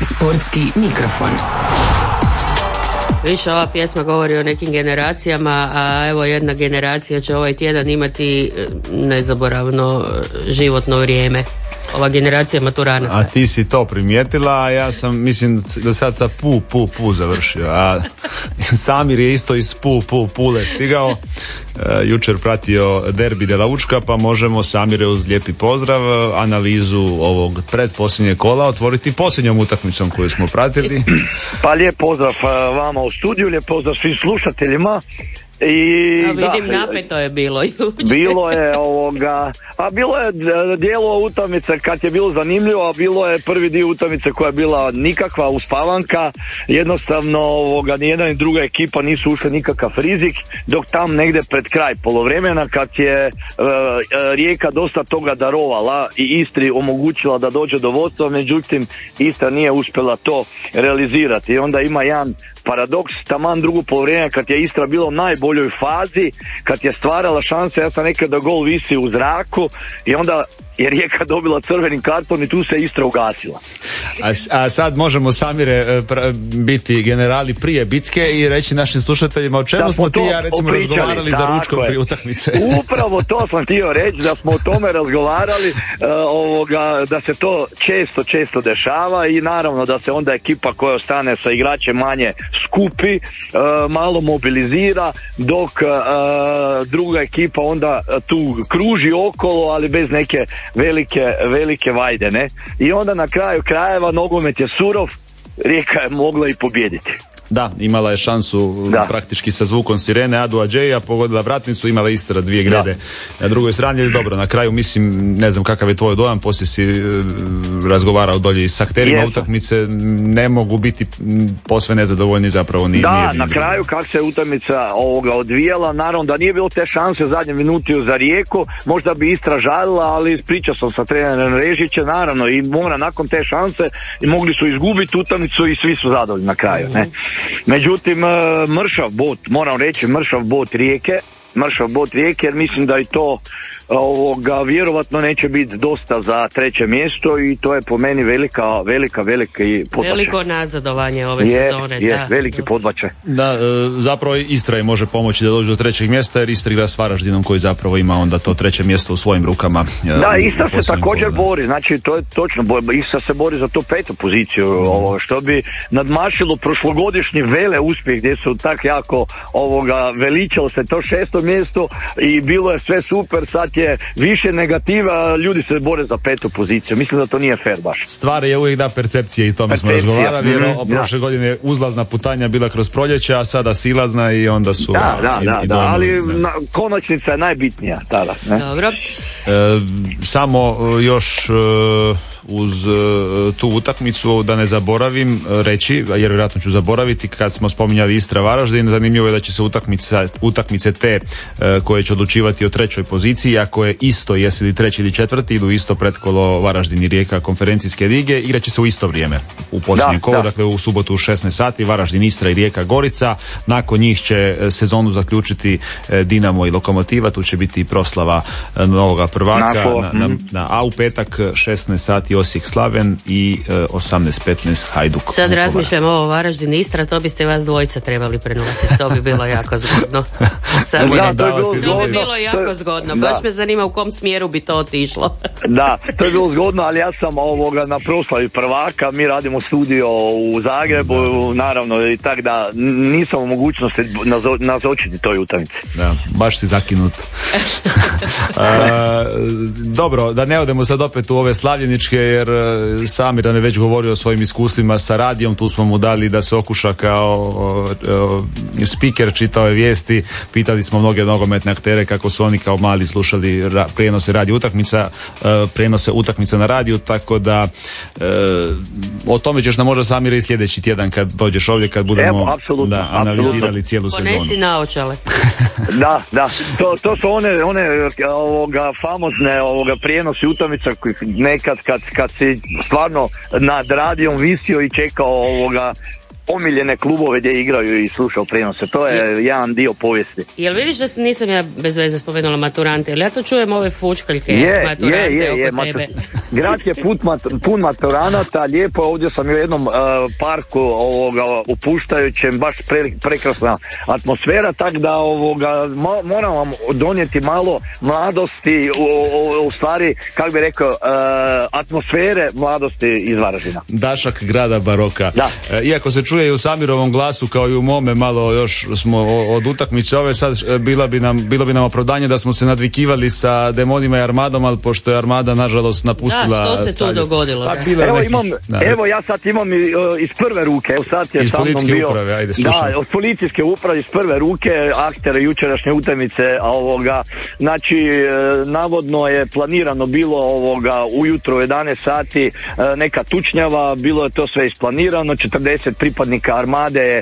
Sportski mikrofon. Više ova pjesma govori o nekim generacijama, a evo jedna generacija će ovaj tjedan imati nezaboravno životno vrijeme. Ova generacija maturanata. A ti si to primijetila, a ja sam, mislim, da sad sa pu završio. A Samir je isto iz Pule stigao. Jučer pratio derbi de la Učka, pa možemo, Samire, uz lijepi pozdrav, analizu ovog predposljednje kola otvoriti posljednjom utakmicom koju smo pratili. Pa lijep pozdrav vama u studiju, lijep pozdrav svim slušateljima. Vidim, napeto je bilo jučer. Bilo je bilo je dijelo utakmice kad je bilo zanimljivo, a bilo je prvi dio utakmice koja je bila nikakva uspavanka. Jednostavno ni jedna ni druga ekipa nisu ušli nikakav rizik, dok tam negdje pred kraj polovremena kad je Rijeka dosta toga darovala i Istri omogućila da dođe do vodstva, međutim Istra nije uspjela to realizirati. I onda ima jedan paradoks, taman drugo polovreme kad je Istra bila u najboljoj fazi, kad je stvarala šanse, ja sam rekao da gol visi u zraku i onda je Rijeka dobila crveni karton i tu se Istra ugasila. A sad možemo, Samire, biti generali prije bitke i reći našim slušateljima o čemu smo ti ja recimo razgovarali za ručkom prije utakmice. Upravo to sam htio reći, da smo o tome razgovarali, da se to često dešava i naravno da se onda ekipa koja ostane sa igračem manje skupi, malo mobilizira, dok druga ekipa onda tu kruži okolo, ali bez neke velike vajde, ne? I onda na kraju krajeva nogomet je surov, Rijeka je mogla i pobijediti. Da, imala je šansu praktički sa zvukom sirene Adu Adžeja, pogodila vratnicu, imala Istra dvije grede na drugoj strani. Dobro, na kraju mislim, ne znam kakav je tvoj dojam, poslije si razgovarao dolje i s akterima utakmice, ne mogu biti posve nezadovoljni zapravo nije na kraju kako se utakmica odvijala, naravno da nije bilo te šanse u zadnjem minutu za Rijeku, možda bi Istra žalila, ali pričao sam sa trenerom Režićem, naravno, i mora nakon te šanse i mogli su izgubiti utakmicu i svi su zadovoljni na kraju, ne? Međutim, mršav bod Rijeke, jer mislim da i to vjerovatno neće biti dosta za treće mjesto i to je po meni veliki podbačaj. Veliko nazadovanje ove sezone. Veliki podbačaj. Da, zapravo Istra je može pomoći da dođe do trećeg mjesta, jer Istra igra s Varaždinom koji zapravo ima onda to treće mjesto u svojim rukama. Da, Istra se također bori, znači to je točno, Istra se bori za tu petu poziciju, što bi nadmašilo prošlogodišnji vele uspjeh gdje su tak jako veličalo se to šesto mjesto i bilo je sve super, sad je više negativa, ljudi se bore za petu poziciju. Mislim da to nije fair baš. Stvar je uvijek percepcije i tome smo razgovarali, jer prošle godine uzlazna putanja bila kroz proljeće, a sada silazna i onda su... ali konačnica je najbitnija tada. Ne? Dobro. Samo još uz tu utakmicu da ne zaboravim reći, jer vjerojatno ću zaboraviti, kad smo spominjali Istra Varaždin, zanimljivo je da će se utakmice te koje će odlučivati o trećoj poziciji, ako je isto, jesi li treći ili četvrti, idu isto pretkolo Varaždin i Rijeka konferencijske lige, igraće se u isto vrijeme u posljednjem kolu, dakle u subotu u 16 sati, Varaždin, Istra i Rijeka Gorica. Nakon njih će sezonu zaključiti Dinamo i Lokomotiva, tu će biti proslava novoga prvaka, a u petak 16 sati Osijek Slaven i 18:15 Hajduk. Sad razmišljam ovo Varaždin Istra, to biste vas dvojica trebali prenositi, to bi bilo jako zgodno. To bi bilo jako zgodno, baš me zanima u kom smjeru bi to otišlo. Da, to je bilo zgodno, ali ja sam na proslavi prvaka, mi radimo studio u Zagrebu, naravno, i tak da nisam u mogućnosti nazočiti toj utakmici. Da, baš si zakinut. Dobro, da ne odemo sad opet u ove slavljeničke, jer Samir nam je već govorio o svojim iskustvima sa radijom, tu smo mu dali da se okuša kao speaker, čitao je vijesti, pitali smo mnoge nogometne aktere kako su oni kao mali slušali prenose utakmica na radiju, tako da o tome ćeš nam možda, Samir, i sljedeći tjedan kad dođeš ovdje, kad budemo analizirali cijelu sezonu. Ponesi naočale. Da, to su one famozne prijenosi utakmica nekad kad si stvarno nad radijom visio i čekao omiljene klubove gdje igraju i slušao prenose. To je jedan dio povijesti. Jel vidiš da nisam ja bez veze spomenula maturante, ili ja to čujem ove fučkaljke maturante oko tebe? Grad je pun maturanata, lijepo, ovdje sam u jednom parku upuštajućem, baš prekrasna atmosfera, tako da moram vam donijeti malo mladosti, u stvari, kako bi rekao, atmosfere mladosti iz Varaždina. Dašak grada baroka. Da. Iako se čuje i u Samirovom glasu kao i u mome, malo još smo od utakmice ove, sad bilo bi nam opravdanje da smo se nadvikivali sa Demonima i Armadom, ali pošto je Armada nažalost napustila. Da, što se tu dogodilo? Evo ja sad imam iz prve ruke. Sad je iz policijske bio, uprave, ajde slušaj. Da, od policijske uprave iz prve ruke, aktere jučerašnje utakmice, znači navodno je planirano bilo ujutro u 11 sati neka tučnjava, bilo je to sve isplanirano, 40 pripadnika Armade je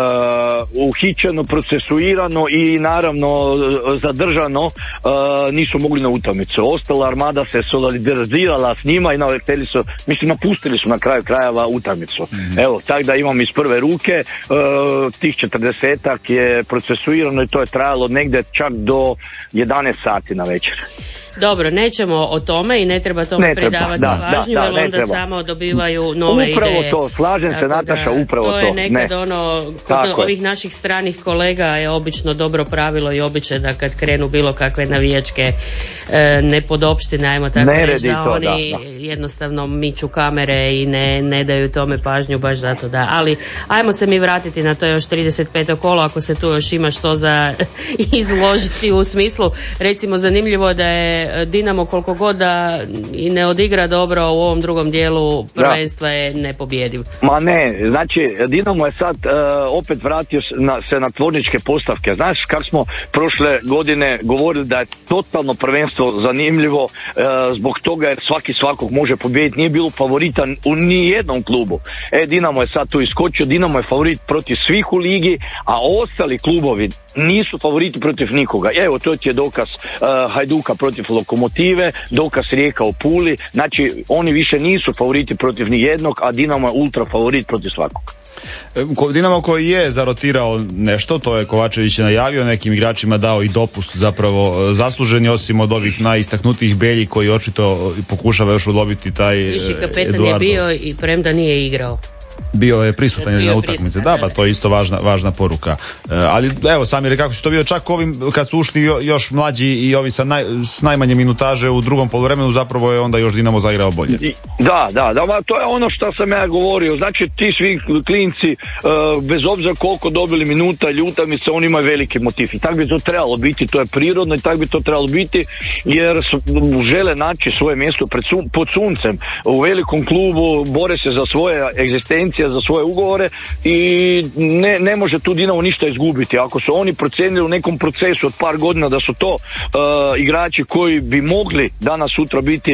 uhićeno, procesuirano i naravno zadržano, nisu mogli na utakmicu. Ostala Armada se solidarizirala s njima i napustili su na kraju krajeva utakmicu. Evo, tako da imam iz prve ruke, tih 40-ak je procesuirano i to je trajalo negdje čak do 11 sati na večer. Dobro, nećemo o tome i ne treba tome predavati pažnju, jer onda treba. Samo dobivaju nove upravo ideje. Upravo to, slažem se Nataša, upravo to. To je nekad kod ovih naših stranih kolega je obično dobro pravilo i običaj da kad krenu bilo kakve navijačke nepodopštine, ajmo tako reći, da oni jednostavno miču kamere i ne daju tome pažnju baš zato da. Ali ajmo se mi vratiti na to još 35. kolo, ako se tu još ima što za izložiti u smislu, recimo zanimljivo da je Dinamo koliko god da i ne odigra dobro u ovom drugom dijelu prvenstva je nepobjediv. Ma ne, znači Dinamo je sad opet vratio se na tvorničke postavke. Znaš kako smo prošle godine govorili da je totalno prvenstvo zanimljivo zbog toga jer svaki svakog može pobijediti. Nije bilo favorita u nijednom klubu. Dinamo je sad tu iskočio, Dinamo je favorit protiv svih u ligi, a ostali klubovi nisu favoriti protiv nikoga. Evo, to ti je dokaz Hajduka protiv Lokomotive, dokaz Rijeka u Puli, znači oni više nisu favoriti protiv nijednog, a Dinamo je ultra favorit protiv svakog. Dinamo koji je zarotirao nešto, to je Kovačević najavio, nekim igračima dao i dopust zapravo zasluženi, osim od ovih najistaknutijih Belji koji očito pokušava još uloviti taj Viši kapetan je bio i premda nije igrao. Bio je prisutan na utakmici, pa to je isto važna poruka. Ali evo, Samir, kako si to bio, čak ovim kad su ušli još mlađi i ovi s najmanje minutaže u drugom poluvremenu, zapravo je onda još Dinamo zaigrao bolje. Da, to je ono što sam ja govorio, znači ti svi klinci, bez obzira koliko dobili minuta ili utakmice, oni imaju veliki motiv i tako bi to trebalo biti, to je prirodno i tako bi to trebalo biti, jer žele naći svoje mjesto pod suncem u velikom klubu, bore se za svoje egzistencije, za svoje ugovore i ne može tu Dinamo ništa izgubiti. Ako su oni procenili u nekom procesu od par godina da su to igrači koji bi mogli danas sutra biti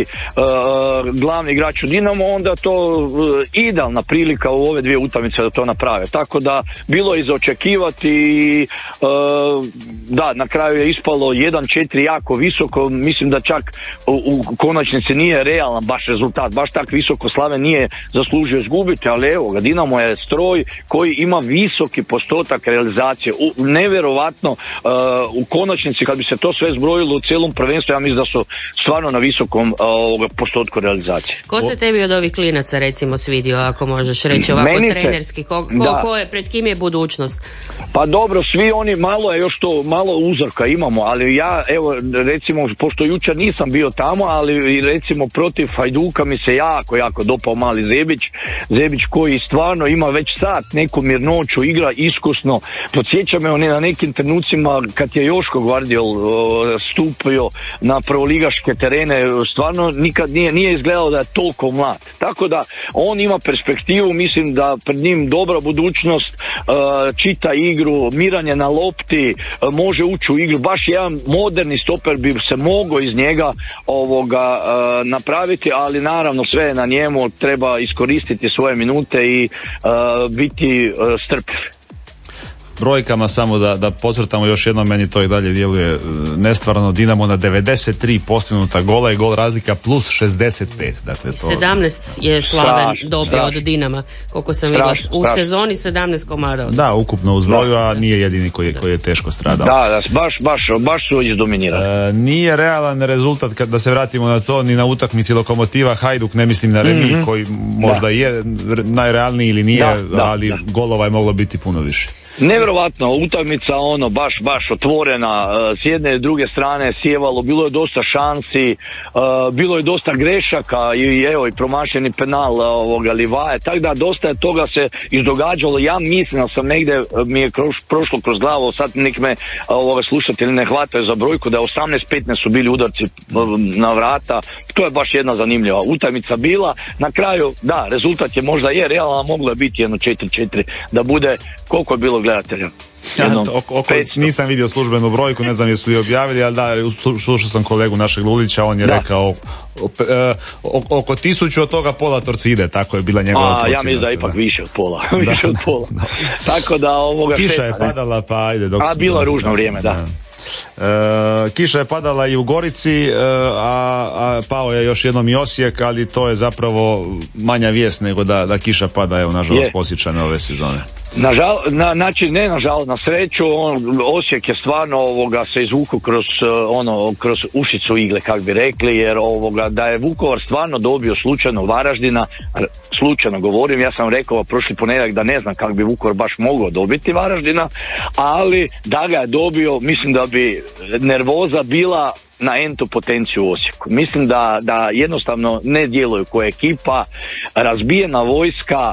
glavni igrač u Dinamo, onda to idealna prilika u ove dvije utakmice da to naprave. Tako da bilo je za očekivati i na kraju je ispalo 1-4 jako visoko, mislim da čak u konačnici nije realan baš rezultat, baš tak visoko Slaven nije zaslužio izgubiti, ali evo ga, Dinamo je stroj koji ima visoki postotak realizacije, nevjerovatno, u konačnici kad bi se to sve zbrojilo u cijelom prvenstvu, ja mislim da su stvarno na visokom postotku realizacije. Ko se tebi od ovih klinaca recimo svidio, ako možeš reći ovako trenerski, pred kim je budućnost? Pa dobro, svi oni, malo uzorka imamo, ali ja evo recimo, pošto jučer nisam bio tamo, ali recimo protiv Hajduka mi se jako dopao mali Zebić koji stvarno ima već sad neku mirnoću, igra iskusno, podsjeća me na nekim trenucima kad je Joško Gvardiol stupio na prvoligaške terene, stvarno nikad nije izgledalo da je toliko mlad, tako da on ima perspektivu, mislim da pred njim dobra budućnost, čita igru, miranje na lopti, može ući u igru, baš jedan moderni stoper bi se mogao iz njega napraviti, ali naravno sve je na njemu, treba iskoristiti svoje minute i biti strpljiv. brojkama, samo da podcrtamo još jednom, meni to i dalje djeluje nestvarno. Dinamo na 93 postignuta gola i gol razlika plus 65. Dakle, to... 17 je Slaven dobio od Dinama, koliko sam vidjela. U sezoni 17 komada. Da, ukupno u zbroju, a nije jedini koji je teško stradao. Da, baš su izdominirali. Nije realan rezultat, da se vratimo na to, ni na utakmici Lokomotiva Hajduk, ne mislim na remi koji možda je najrealniji ili nije, ali golova je moglo biti puno više. Nevjerovatno, utakmica baš otvorena, s jedne i druge strane sjevalo, bilo je dosta šansi, bilo je dosta grešaka i promašeni penal Livaje, tako da dosta je toga se izdogađalo. Ja mislim da sam negdje, mi je prošlo kroz glavu, sad nek me slušatelji ne hvataju za brojku, da 18-15 su bili udarci na vrata. To je baš jedna zanimljiva utakmica bila. Na kraju, da, rezultat je možda realno, moglo je biti 1-4-4, da bude, koliko je bilo gledatelja? Nisam vidio službenu brojku, ne znam jesu li objavili, ali da, slušao sam kolegu našeg Lulića, on je rekao oko 1000, od toga pola Torcide, tako je bila njegova procjena. Ja mislim da je ipak više od pola. Tako da kiša je padala, pa ajde. Bilo je ružno vrijeme, da. Kiša je padala i u Gorici, a pao je još jednom i Osijek, ali to je zapravo manja vijest nego da kiša pada, evo, nažalost, posjećane ove sezone. Nažalost, na sreću, Osijek je stvarno se izvukao kroz ušicu igle, kak bi rekli, jer da je Vukovar stvarno dobio slučajno Varaždina, slučajno govorim, ja sam rekao prošli ponedjeljak da ne znam kako bi Vukovar baš mogao dobiti Varaždina, ali da ga je dobio, mislim da bi nervoza bila na entu potenciju u Osijeku. Mislim da jednostavno ne djeluju koja ekipa, razbijena vojska,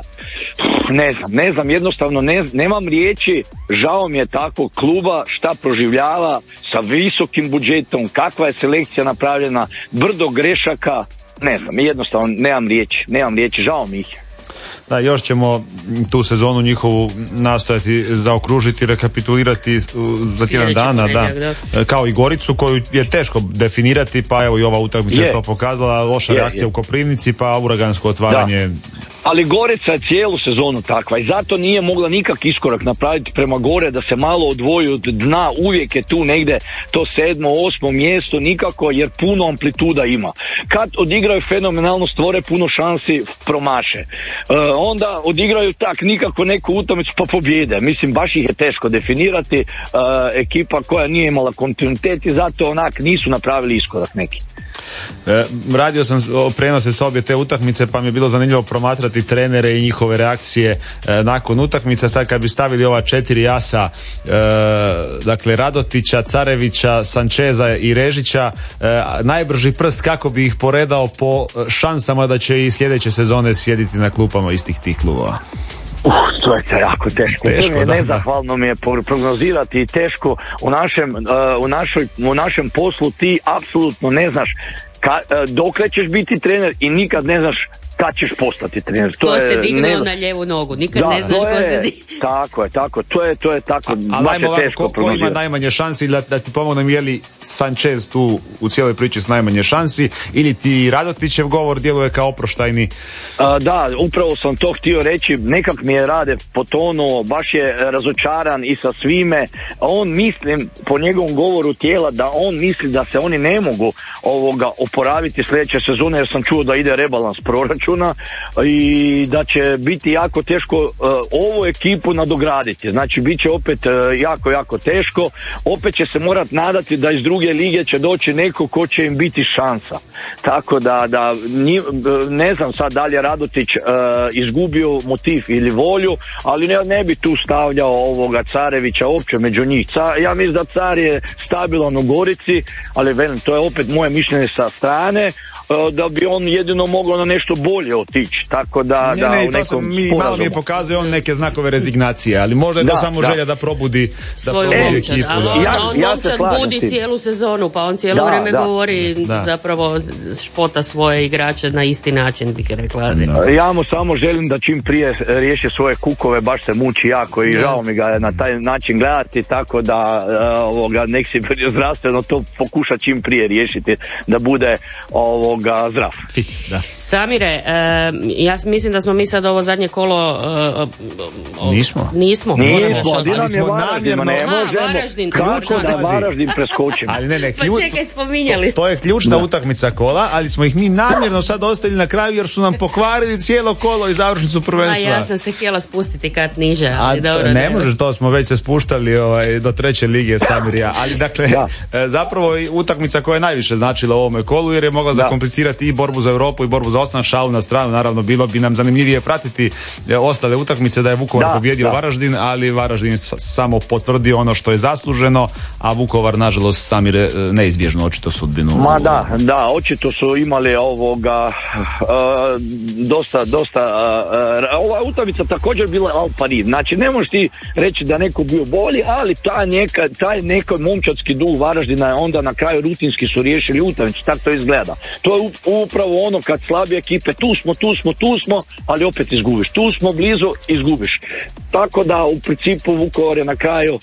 ne znam, jednostavno nemam riječi, žao mi je takvog kluba, šta proživljava sa visokim budžetom, kakva je selekcija napravljena, brdo grešaka, ne znam, jednostavno nemam riječi, žao mi ih. Da, još ćemo tu sezonu njihovu nastojati zaokružiti, rekapitulirati za tjedan dana, kao i Goricu koju je teško definirati, pa evo i ova utakmica je to pokazala, loša reakcija u Koprivnici, pa uragansko otvaranje. Ali Gorica je cijelu sezonu takva i zato nije mogla nikak iskorak napraviti prema gore, da se malo odvoji od dna, uvijek je tu negdje to 7., 8. mjesto, nikako, jer puno amplituda ima. Kad odigraju fenomenalno, stvore puno šansi, promaše. Onda odigraju tak nikako neku utakmicu pa pobjede. Mislim, baš ih je teško definirati, ekipa koja nije imala kontinuitet i zato nisu napravili iskorak neki. Radio sam prenose s obje te utakmice, pa mi je bilo zanimljivo promatrati trenere i njihove reakcije nakon utakmice. Sad kad bi stavili ova 4 asa, dakle Radotića, Carevića, Sančeza i Režića, najbrži prst kako bi ih poredao po šansama da će i sljedeće sezone sjediti na klupama istih tih klubova. To je jako teško. Nezahvalno mi je prognozirati i teško. U našem poslu ti apsolutno ne znaš dokle ćeš biti trener i nikad ne znaš kad ćeš postati trener. Ko se dignuo na lijevu nogu, nikad ne znaš ko se dignuo. Tako, to je tako. Ali ko ima najmanje šansi, da ti pomognem, je li Sanchez tu u cijeloj priči s najmanje šansi ili ti Radotićev govor djeluje kao oproštajni? Da, upravo sam to htio reći, nekak mi je Rade po tonu, baš je razočaran i sa svime. On, mislim, po njegovom govoru tijela, da on misli da se oni ne mogu oporaviti sljedeće sezone, jer sam čuo da ide rebalans proračuna i da će biti jako teško ovu ekipu nadograditi. Znači, bit će opet jako teško. Opet će se morati nadati da iz druge lige će doći neko ko će im biti šansa. Tako da ne znam sad da li je Radotić izgubio motiv ili volju, ali ne bi tu stavljao Carevića uopće među njih. Ja mislim da Car je stabilan u Gorici, ali velim, to je opet moje mišljenje sa strane, da bi on jedino mogao na nešto bolje otići, tako da malo mi je pokazuje on neke znakove rezignacije, ali možda je to samo želja da probudi ekipu. On momčad budi cijelu sezonu, pa on cijelo vrijeme govori, zapravo špota svoje igrače na isti način, bih rekla. Ja mu samo želim da čim prije riješi svoje kukove, baš se muči jako i žao mi ga na taj način gledati, tako da nek si zdravstveno to pokuša čim prije riješiti, da bude zdrav. Da. Samire, ja mislim da smo mi sad ovo zadnje kolo Nismo, ali smo namjerno Varaždin. Kako da Varaždin preskočimo? Ali ne, pa čekaj, spominjali. To je ključna utakmica kola, ali smo ih mi namjerno sad ostavili na kraju jer su nam pokvarili cijelo kolo i završnicu prvenstva. Ja sam se htjela spustiti kat niže, ali dobro. Ne možeš, to smo već se spuštali do 3. lige Samirija, ali dakle zapravo utakmica koja je najviše značila u ovome kolu jer je mogla zakomplicirati i borbu za Europu i borbu za ostanak. Šalu na stranu, naravno bilo bi nam zanimljivije pratiti ostale utakmice da je Vukovar pobjedio Varaždin, ali Varaždin samo potvrdio ono što je zasluženo, a Vukovar nažalost Samire neizbježno očito sudbinu. Da, očito su imali dosta ova utakmica također bila al pari. Znači ne možeš ti reći da neko bio bolji, ali taj neki momčadski duh Varaždina je onda na kraju rutinski su riješili utakmicu, tako to izgleda. To je upravo ono kad slabije ekipe tu smo, ali opet izgubiš. Tu smo blizu, izgubiš. Tako da u principu Vukovar je na kraju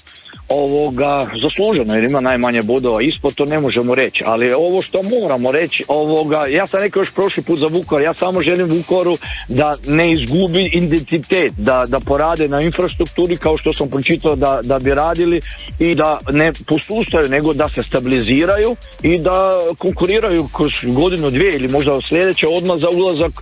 zasluženo jer ima najmanje bodova ispod, to ne možemo reći, ali ovo što moramo reći, ja sam rekao još prošli put za Vukovar, ja samo želim Vukovaru da ne izgubi identitet, da porade na infrastrukturi kao što sam pročitao da bi radili i da ne posustaju, nego da se stabiliziraju i da konkuriraju kroz godinu, dvije ili možda sljedeće odmah za ulazak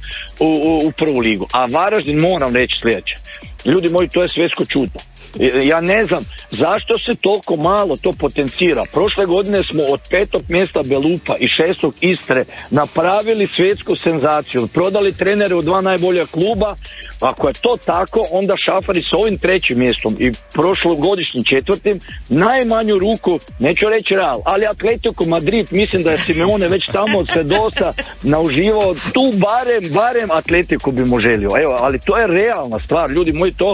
u prvu ligu. A Varaždin, moram reći sljedeće, ljudi moji, to je svjetsko čudo. Ja ne znam zašto se toliko malo to potencira. Prošle godine smo od 5. mjesta Belupa i 6. Istre napravili svjetsku senzaciju. Prodali trenere u 2 najbolja kluba. Ako je to tako, onda Šafari s ovim 3. mjestom i prošlogodišnjim 4. najmanju ruku, neću reći Real, ali Atletico Madrid, mislim da je Simeone već tamo se dosta nauživao. Tu barem Atletico bi mu želio. Evo, ali to je realna stvar. Ljudi moji, to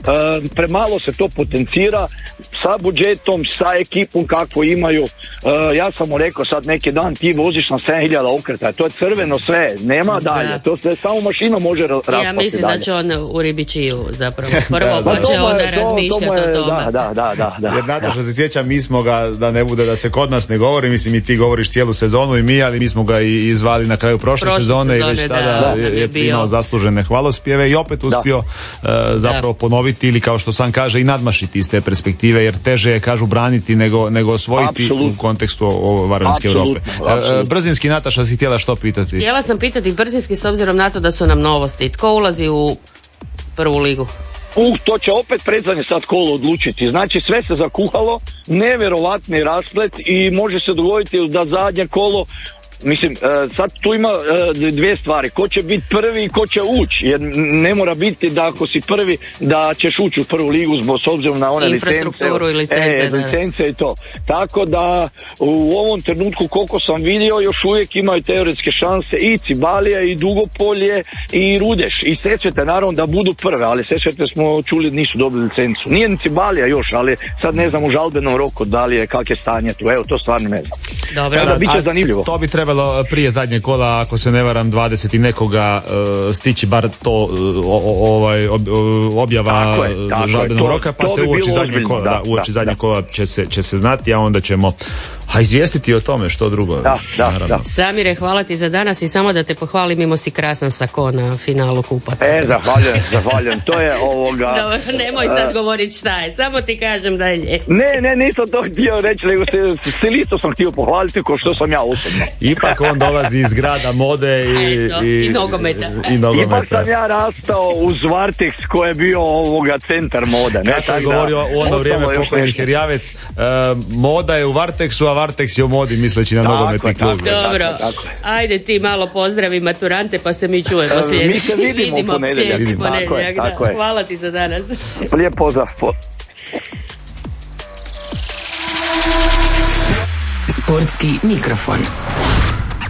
premalo se to potencira sa budžetom, sa ekipom kakvu imaju. Ja sam mu rekao sad neki dan, ti voziš na 7000 okretaja, to je crveno sve, nema dalje, to sve samo mašina može raspati dalje. Ja mislim da će on u Ribičiju zapravo prvo, pa će onda razmišljati o tome. Da. Jer Nataša se sjeća, mi smo ga, da ne bude da se kod nas ne govori, mislim i ti govoriš cijelu sezonu i mi, ali mi smo ga i izvali na kraju prošle sezone i već tada je primao zaslužene hvalospjeve i opet uspio zapravo ponoviti ili kao što sam kaže i nadmašiti iz te perspektive, jer teže je, kažu, braniti nego osvojiti u kontekstu Varaždinske Europe. Brzinski, Nataša, si htjela što pitati? Htjela sam pitati Brzinski s obzirom na to da su nam novosti. Tko ulazi u prvu ligu? To će opet predzadnje sad kolo odlučiti. Znači sve se zakuhalo, nevjerovatni rasplet i može se dogoditi da zadnje kolo. Mislim, sad tu ima dvije stvari. Ko će biti prvi i ko će ući. Jer ne mora biti da ako si prvi da ćeš ući u prvu ligu s obzirom na one infrastrukturu i licence i to. Tako da u ovom trenutku koliko sam vidio još uvijek imaju teoretske šanse i Cibalija i Dugopolje i Rudeš i Sesvete naravno da budu prve, ali Sesvete smo čuli nisu dobili licencu. Nije ni Cibalija još, ali sad ne znam u žalbenom roku da li je kak je stanje tu. Evo, to stvarno ne znam. Dobro. Da, bit će zanimljivo. To bi trebalo prije zadnje kola, ako se ne varam, 20 i nekoga stići bar to objava žalbenog roka, pa se uoči zadnje kola. Uoči zadnje kola će se znati, a onda ćemo izvijestiti o tome, što drugo. Da. Samire, hvala ti za danas i samo da te pohvalim, imao si krasan sako na finalu kupa. Zahvaljujem. To je Dobro, nemoj sad govoriti šta je, samo ti kažem dalje. Ne, nisam to htio reći, nego stilistu sam htio pohvaliti ko što sam ja osobno. Ipak on dolazi iz grada mode i nogometa. Ipak sam ja rastao uz Vartex koji je bio centar mode. Kako je govorio u ono vrijeme pokojni Herjavec, moda je u Vartexu, a Vartex je u modi, misleći na nogometni klub. Dobro, ajde ti malo pozdravi maturante pa se mi čujemo sljedeći. Mi se vidimo ponedjeljak. Hvala ti za danas. Lijep pozdrav. Sportski mikrofon.